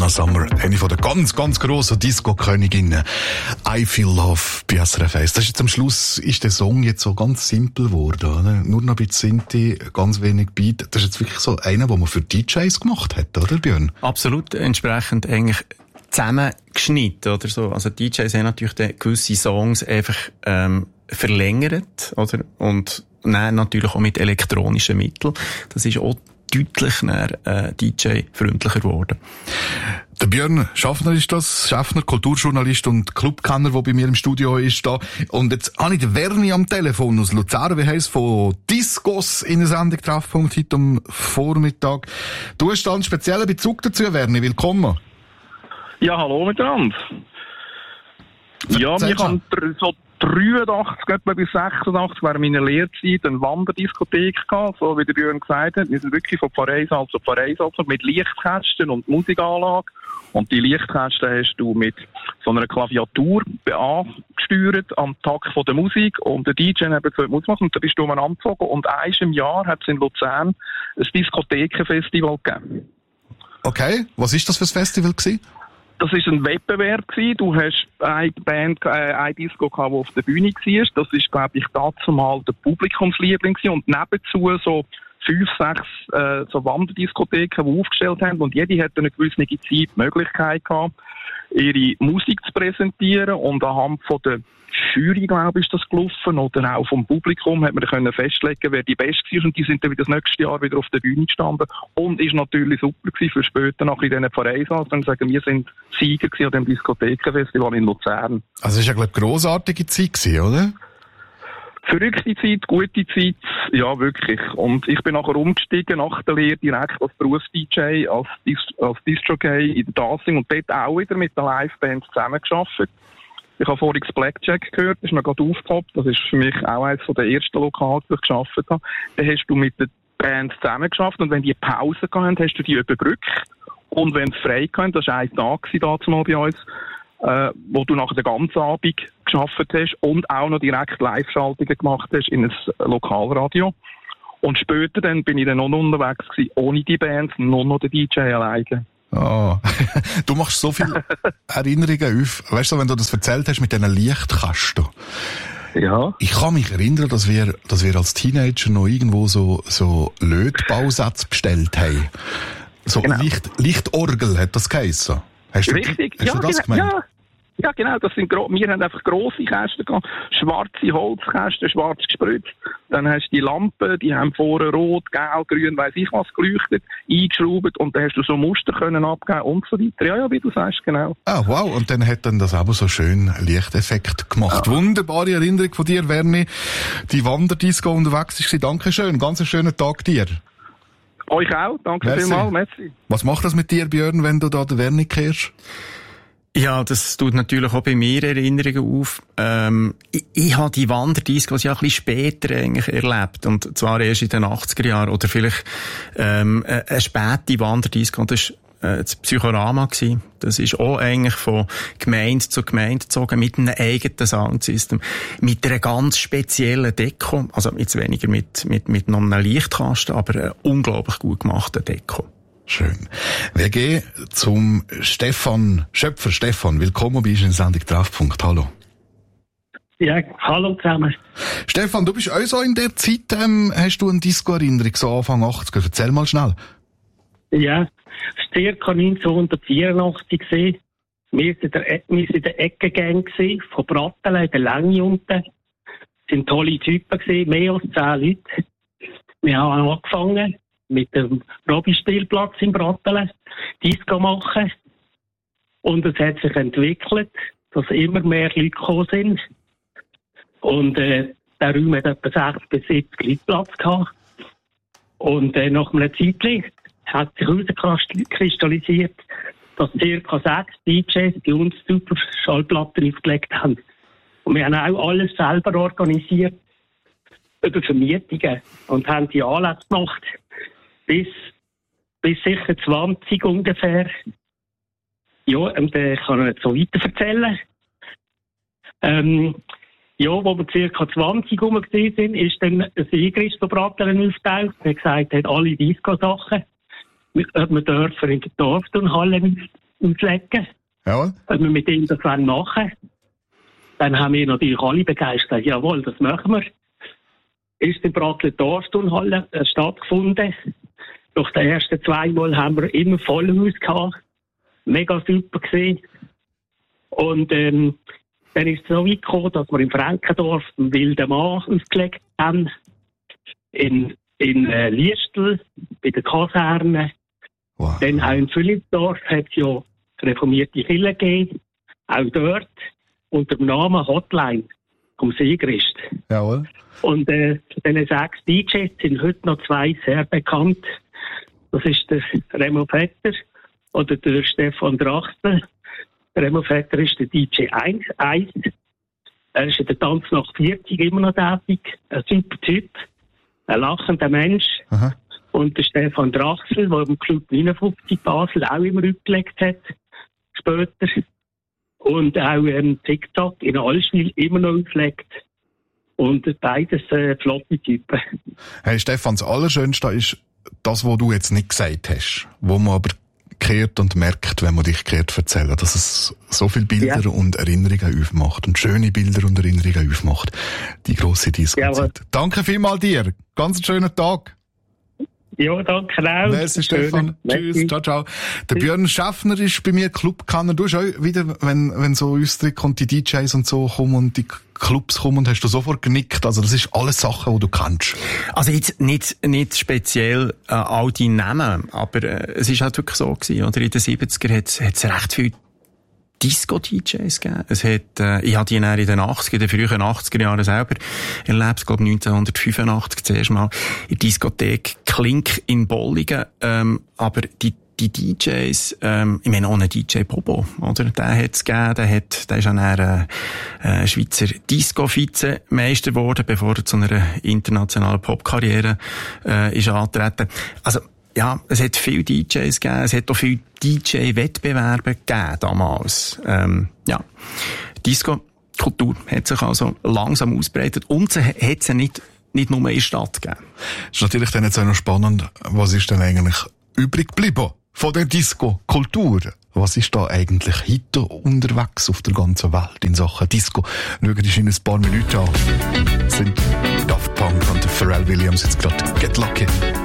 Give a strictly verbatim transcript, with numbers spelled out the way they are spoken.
Donna Summer, eine von der ganz, ganz grossen Disco-Königinnen. I Feel Love bei S R F eins. Das ist jetzt am Schluss, ist der Song jetzt so ganz simpel geworden, oder? Nur noch ein bisschen Sinti, ganz wenig Beat. Das ist jetzt wirklich so einer, den man für D Js gemacht hat, oder Björn? Absolut, entsprechend eigentlich zusammengeschnitten, oder so. Also D Js haben natürlich gewisse Songs einfach, ähm, verlängert, oder? Und dann natürlich auch mit elektronischen Mitteln. Das ist auch deutlich näher, äh, D J-freundlicher geworden. Der Björn Schaffner ist das, Schaffner, Kulturjournalist und Clubkenner, der bei mir im Studio ist da. Und jetzt habe ich den Werni am Telefon aus Luzern, wie heisst, von Discos in der Sendung Treffpunkt heute am Vormittag. Du hast da einen speziellen Bezug dazu, Werni, willkommen. Ja, hallo miteinander. Ja, wir haben so dreiundachtzig, etwa bis sechsundachtzig während meiner Lehrzeit eine Wanderdiskothek gehabt, so wie der Björn gesagt hat. Wir sind wirklich von Pfarreisalz zu Pfarreisalz mit Lichtkästen und Musikanlage. Und die Lichtkästen hast du mit so einer Klaviatur angesteuert am Takt von der Musik. Und der D J hat eben Musik gemacht und da bist du umeinander gezogen. Und eins im Jahr hat es in Luzern ein Diskothekenfestival gegeben. Okay, was ist das für ein Festival gewesen? Das war ein Wettbewerb gewesen. Du hast eine Band, äh, eine Disco gehabt, die auf der Bühne war. Das ist, glaube ich, dazu mal der Publikumsliebling gewesen. Und nebenzu so fünf, sechs, äh, so Wanderdiskotheken, die aufgestellt haben. Und jede hat eine gewisse Zeit die Möglichkeit gehabt, ihre Musik zu präsentieren. Und anhand von der Jury, glaube ich, ist das gelaufen. Oder auch vom Publikum hat man können festlegen, wer die Beste war. Und die sind dann wieder das nächste Jahr wieder auf der Bühne gestanden. Und ist natürlich super gewesen für später nachher in diesen Pfarreisalz. Dann sagen wir sind Sieger gewesen an dem Diskothekenfestival in Luzern. Also es war ja, glaube ich, eine grossartige Zeit gewesen, oder? Verrückte Zeit, gute Zeit, ja, wirklich. Und ich bin nachher umgestiegen nach der Lehre direkt als Berufs-D J, als, Dis- als Disc-Jockey in der Dancing und dort auch wieder mit der Live-Band zusammengearbeitet. Ich habe vorhin das Blackjack gehört, das ist mir gerade aufgepoppt. Das ist für mich auch eines der ersten Lokale, die ich gearbeitet habe. Da hast du mit der Band zusammengearbeitet und wenn die Pause hatten, hast du die überbrückt. Und wenn es frei hatten, das war ein Tag dazu mal bei uns, äh, wo du nachher den ganzen Abend gearbeitet hast und auch noch direkt Live-Schaltungen gemacht hast in ein Lokalradio. Und später dann bin ich dann noch unterwegs gewesen, ohne die Band, nur noch der D J alleine. Oh. Du machst so viele Erinnerungen auf. Weißt du, wenn du das erzählt hast mit diesen Lichtkasten. Ja. Ich kann mich erinnern, dass wir, dass wir als Teenager noch irgendwo so, so Lötbausätze bestellt haben. So genau. Licht, Lichtorgel hat das geheissen. Hast du, Richtig, hast ja, du das genau, gemeint? ja. Ja, genau, das sind gro- wir haben einfach grosse Kästen gehabt, schwarze Holzkästen, schwarz gespritzt. Dann hast du die Lampen, die haben vorne rot, gelb, grün, weiss ich was geleuchtet, eingeschraubt und dann hast du so Muster können abgeben und so weiter. Ja, ja, wie du sagst, genau. Ah, wow, und dann hat dann das aber so schön Lichteffekt gemacht. Ja. Wunderbare Erinnerung von dir, Werni. Die Wanderdisco unterwegs ist. Dankeschön, ganz einen schönen Tag dir. Euch auch, danke vielmals, merci. Was macht das mit dir, Björn, wenn du da den Werni kehrst? Ja, das tut natürlich auch bei mir Erinnerungen auf. Ähm, ich, ich habe die Wanderdiscos ja ein bisschen später eigentlich erlebt. Und zwar erst in den achtziger Jahren. Oder vielleicht ähm, eine späte Wanderdisco. Das war äh, das Psychorama gewesen. Das ist auch eigentlich von Gemeinde zu Gemeinde gezogen mit einem eigenen Soundsystem. Mit einer ganz speziellen Deko. Also jetzt weniger mit, mit, mit noch einem Lichtkasten, aber eine unglaublich gut gemachte Deko. Schön. Wir gehen zum Stefan Schöpfer. Stefan, willkommen bei uns in der Sendung Treffpunkt. Hallo. Ja, hallo zusammen. Stefan, du bist auch so in der Zeit, ähm, hast du eine Disco-Erinnerung, so Anfang achtziger? Erzähl mal schnell. Ja, es war ca. neunzehnhundertvierundachtzig. Wir waren in der, wir in der Ecke-Gang von Brattelen in der Länge unten. Es waren tolle Typen, mehr als zehn Leute. Wir haben angefangen mit dem Robby-Spielplatz in Brattelen Disco machen. Und es hat sich entwickelt, dass immer mehr Leute gekommen sind. Und äh, der Raum hat etwa sechzig bis siebzig Leute Platz gehabt. Und äh, nach einer Zeit hat sich herauskristallisiert, dass ca. sechs D Js die uns super Schallplatten aufgelegt haben. Und wir haben auch alles selber organisiert über Vermietungen und haben die Anlässe gemacht. Bis, bis sicher zwanzig ungefähr. Ja, und äh, ich kann nicht so weiter erzählen. Ähm, ja, wo wir ca. zwanzig rum gewesen sind, ist dann ein Sigrist Brattelen aufgetaucht. Er hat gesagt, er hat alle Disco-Sachen. Wir, wir dürfen in der Dorfturnhalle auslegen. Jawohl. Wenn wir mit ihm das machen wollen. Dann haben wir natürlich alle begeistert. Jawohl, das machen wir. Ist in Bratler Torsturnhalle äh, stattgefunden. Nach den ersten zwei Mal haben wir immer Vollhaus gehabt. Mega super gewesen. Und ähm, dann ist es so weit gekommen, dass wir in Frankendorf einen wilden Mann ausgelegt haben. In, in äh, Liestel, bei der Kaserne. Wow. Dann auch in Philippsdorf hat es ja reformierte Kirche gegeben. Auch dort unter dem Namen Hotline vom Seegrist. Jawohl. Und äh, von diesen sechs D Js sind heute noch zwei sehr bekannt. Das ist der Remo Vetter oder der Stefan Drachsel. Remo Vetter ist der D J eins. Er ist in der Tanznacht vierzig immer noch tätig. Ein super Typ. Ein lachender Mensch. Aha. Und der Stefan Drachsel, der im Club neunundfünfzig Basel auch immer rückgelegt hat. Später. Und auch ähm, TikTok in Allschwil immer noch auflegt. Und beides äh, flotte Typen. Hey Stefan, das Allerschönste ist das, was du jetzt nicht gesagt hast, wo man aber kehrt und merkt, wenn man dich kehrt erzählen, dass es so viele Bilder ja. und Erinnerungen aufmacht und schöne Bilder und Erinnerungen aufmacht. Die grosse Disco-Zeit. Ja, danke vielmals dir. Ganz einen schönen Tag. Ja, danke auch. Merci, Stefan. Tschüss, ciao, ciao. Der Björn Schaffner ist bei mir Clubkanner. Du hast auch wieder, wenn, wenn so Österreich und die D Js und so kommen und die Clubs kommen, und hast du sofort genickt. Also das ist alles Sachen, die du kannst. Also jetzt nicht, nicht speziell äh, all die Namen, aber äh, es ist halt wirklich so gewesen, oder? In den siebziger hat es recht viel Disco-D Js gegeben. Es hat, äh, ich hatte die dann in den achtziger, in den frühen achtziger Jahren selber erlebt, ich glaube neunzehnhundertfünfundachtzig zuerst mal in der Diskothek Klink in Bolligen, ähm, aber die die D Js, ähm, ich meine, ohne D J Bobo, oder? Der hat's gegeben, der hat, der ist dann ein äh, Schweizer Disco-Vizemeister geworden, bevor er zu einer internationalen Popkarriere äh, ist angetreten. Also, ja, es hat viele D Js gegeben, es hat auch viele D J-Wettbewerbe gegeben damals. Ähm, ja, Disco-Kultur hat sich also langsam ausbreitet und sie hat sie nicht, nicht nur in der Stadt gegeben. Das ist natürlich dann jetzt auch noch spannend, was ist denn eigentlich übrig geblieben von der Disco-Kultur? Was ist da eigentlich heute unterwegs auf der ganzen Welt in Sachen Disco? Schauen wir in ein paar Minuten an. Das sind Daft Punk und Pharrell Williams jetzt gerade Get Lucky.